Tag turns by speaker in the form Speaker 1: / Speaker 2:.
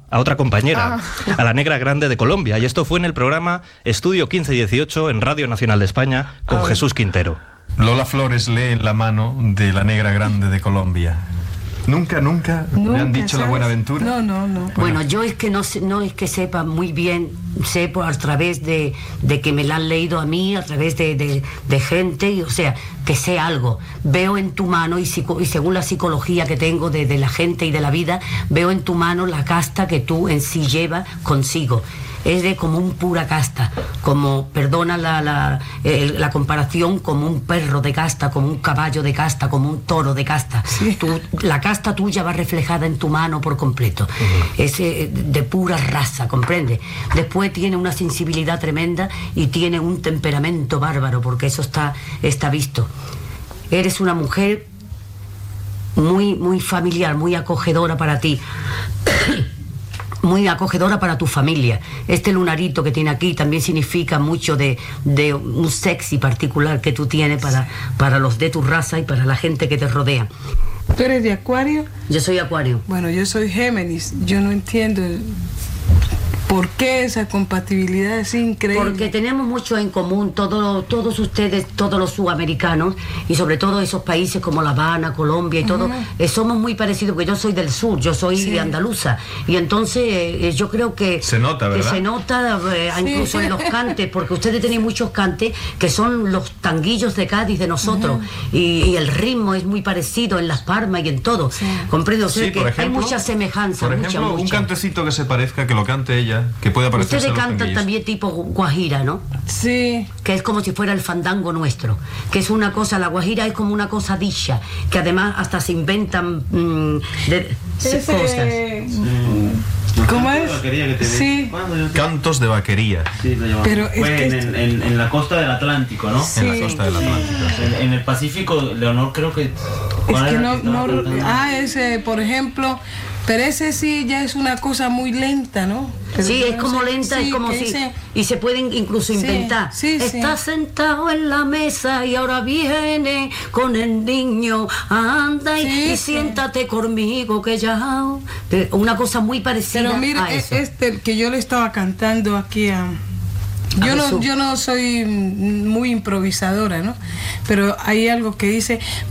Speaker 1: a otra compañera, a la Negra Grande de Colombia. Y esto fue en el programa Estudio 1518 en Radio Nacional de España con Jesús Quintero.
Speaker 2: Lola Flores lee en la mano de la Negra Grande de Colombia. ¿Nunca me han dicho, ¿sabes? La Buenaventura.
Speaker 3: No. Bueno, yo es que no es que sepa muy bien, sé a través de que me la han leído a mí, a través de gente, y, o sea, que sé algo. Veo en tu mano, y según la psicología que tengo de la gente y de la vida, veo en tu mano la casta que tú en sí llevas consigo. Es de como un pura casta, como, perdona la comparación, como un perro de casta, como un caballo de casta, como un toro de casta. Sí. La casta tuya va reflejada en tu mano por completo. Es de pura raza, ¿comprende? Después tiene una sensibilidad tremenda y tiene un temperamento bárbaro, porque eso está visto. Eres una mujer muy, muy familiar, muy acogedora para ti. Muy acogedora para tu familia. Este lunarito que tiene aquí también significa mucho de un sexy particular que tú tienes para los de tu raza y para la gente que te rodea.
Speaker 4: ¿Tú eres de Acuario?
Speaker 3: Yo soy Acuario.
Speaker 4: Bueno, yo soy Géminis. Yo no entiendo por qué esa compatibilidad es increíble.
Speaker 3: Porque tenemos mucho en común, todos ustedes, todos los sudamericanos, y sobre todo esos países como La Habana, Colombia y todo, somos muy parecidos, porque yo soy del sur, yo soy andaluza, y entonces yo creo que
Speaker 2: se nota, ¿verdad?
Speaker 3: Que se nota incluso en los cantes, porque ustedes tienen muchos cantes que son los tanguillos de Cádiz de nosotros, y el ritmo es muy parecido en las palmas y en todo. Comprendo, o sea, que ejemplo, hay mucha semejanza.
Speaker 2: Por ejemplo, un cantecito que se parezca, que lo cante ella, que puede parecer.
Speaker 3: Ustedes cantan también tipo guajira, ¿no?
Speaker 4: Sí.
Speaker 3: Que es como si fuera el fandango nuestro, que es una cosa, la guajira es como una cosa dicha, que además hasta se inventan cosas.
Speaker 4: ¿Cómo es?
Speaker 5: Sí.
Speaker 2: Cantos de vaquería.
Speaker 5: Sí,
Speaker 4: pero
Speaker 5: fue en la costa del Atlántico, ¿no?
Speaker 4: Sí.
Speaker 2: En la costa del Atlántico.
Speaker 5: En el Pacífico, Leonor, creo que...
Speaker 4: Es que ese, por ejemplo... Pero ese sí ya es una cosa muy lenta, ¿no? Pero
Speaker 3: sí, es como lenta, es como si... Y se pueden incluso inventar. Está sentado en la mesa y ahora viene con el niño. Anda y siéntate conmigo que ya... Una cosa muy parecida.
Speaker 4: Pero mira,
Speaker 3: a eso.
Speaker 4: Este que yo le estaba cantando aquí a... Yo no soy muy improvisadora, ¿no? Pero hay algo que dice...